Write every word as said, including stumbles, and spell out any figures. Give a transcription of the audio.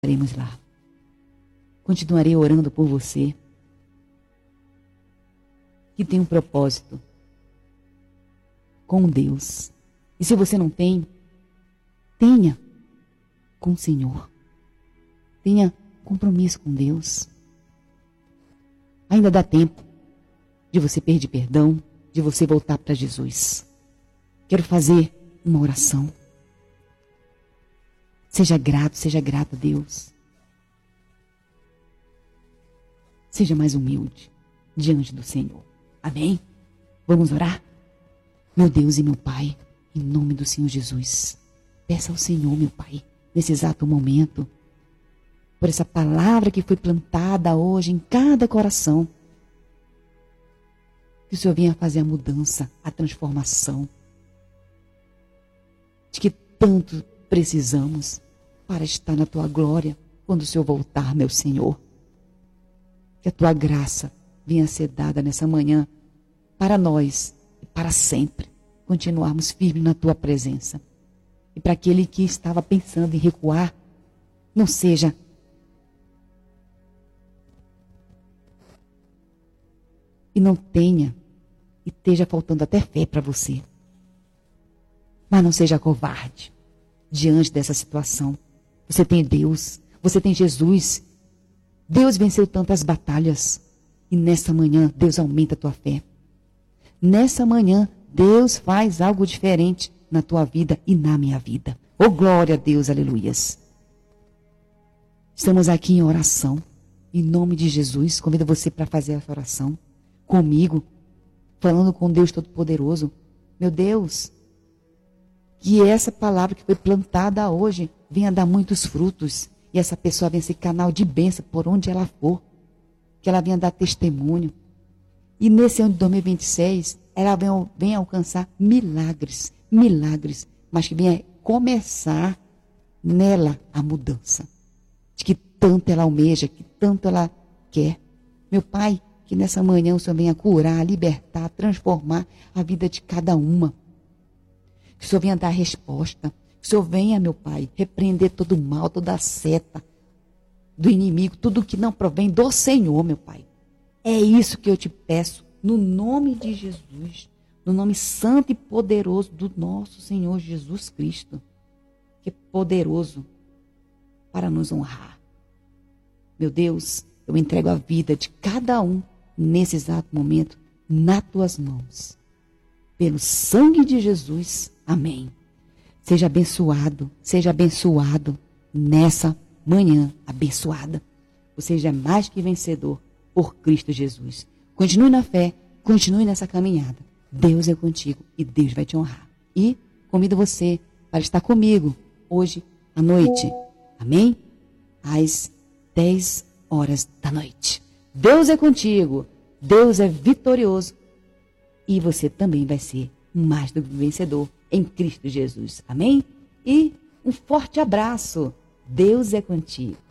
Estaremos lá. Continuarei orando por você, que tem um propósito com Deus. E se você não tem, tenha com o Senhor. Tenha compromisso com Deus. Ainda dá tempo de você pedir perdão, de você voltar para Jesus. Quero fazer uma oração. Seja grato, seja grato a Deus. Seja mais humilde diante do Senhor. Amém? Vamos orar? Meu Deus e meu Pai, em nome do Senhor Jesus, peça ao Senhor, meu Pai, nesse exato momento, por essa palavra que foi plantada hoje em cada coração, que o Senhor venha fazer a mudança, a transformação, de que tanto precisamos para estar na Tua glória quando o Senhor voltar, meu Senhor. Que a Tua graça venha ser dada nessa manhã para nós e para sempre continuarmos firmes na Tua presença. E para aquele que estava pensando em recuar, não seja e não tenha e esteja faltando até fé para você. Mas não seja covarde diante dessa situação. Você tem Deus, você tem Jesus. Deus venceu tantas batalhas. E nessa manhã, Deus aumenta a tua fé. Nessa manhã, Deus faz algo diferente na tua vida e na minha vida. Oh, glória a Deus, aleluias. Estamos aqui em oração. Em nome de Jesus, convido você para fazer essa oração comigo, falando com Deus Todo-Poderoso. Meu Deus, que essa palavra que foi plantada hoje venha dar muitos frutos. E essa pessoa venha ser canal de bênção por onde ela for. Que ela venha dar testemunho. E nesse ano de dois mil e vinte e seis, ela venha, venha alcançar milagres, milagres. Mas que venha começar nela a mudança. De que tanto ela almeja, que tanto ela quer. Meu Pai, que nessa manhã o Senhor venha curar, libertar, transformar a vida de cada uma. Que o Senhor venha dar resposta. Que o Senhor venha, meu Pai, repreender todo o mal, toda a seta do inimigo, tudo que não provém do Senhor, meu Pai. É isso que eu te peço, no nome de Jesus, no nome santo e poderoso do nosso Senhor Jesus Cristo, que é poderoso para nos honrar. Meu Deus, eu entrego a vida de cada um nesse exato momento nas tuas mãos. Pelo sangue de Jesus, amém. Seja abençoado, seja abençoado nessa manhã abençoada. Você já é mais que vencedor por Cristo Jesus. Continue na fé, continue nessa caminhada. Deus é contigo e Deus vai te honrar. E convido você para estar comigo hoje à noite. Amém? Às dez horas da noite. Deus é contigo. Deus é vitorioso. E você também vai ser mais do que vencedor em Cristo Jesus. Amém? E um forte abraço. Deus é contigo.